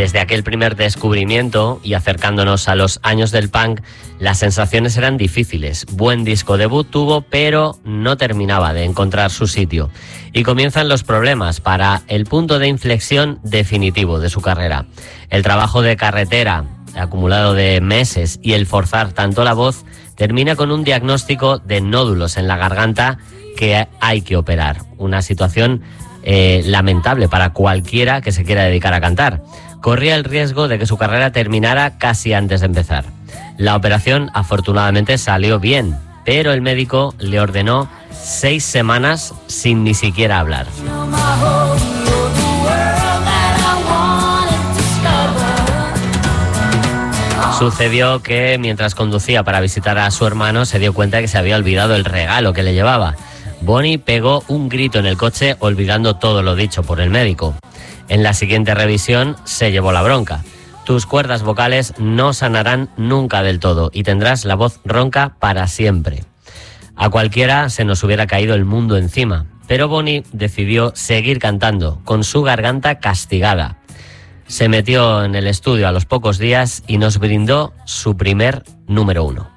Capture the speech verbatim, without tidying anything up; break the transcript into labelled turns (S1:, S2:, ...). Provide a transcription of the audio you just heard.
S1: Desde aquel primer descubrimiento y acercándonos a los años del punk, las sensaciones eran difíciles. Buen disco debut tuvo, pero no terminaba de encontrar su sitio. Y comienzan los problemas para el punto de inflexión definitivo de su carrera. El trabajo de carretera, acumulado de meses, y el forzar tanto la voz, termina con un diagnóstico de nódulos en la garganta que hay que operar. Una situación eh, lamentable para cualquiera que se quiera dedicar a cantar. Corría el riesgo de que su carrera terminara casi antes de empezar. La operación afortunadamente salió bien, pero el médico le ordenó seis semanas sin ni siquiera hablar. Sucedió que mientras conducía para visitar a su hermano se dio cuenta de que se había olvidado el regalo que le llevaba. Bonnie pegó un grito en el coche olvidando todo lo dicho por el médico. En la siguiente revisión se llevó la bronca. Tus cuerdas vocales no sanarán nunca del todo y tendrás la voz ronca para siempre. A cualquiera se nos hubiera caído el mundo encima, pero Bonnie decidió seguir cantando con su garganta castigada. Se metió en el estudio a los pocos días y nos brindó su primer número uno.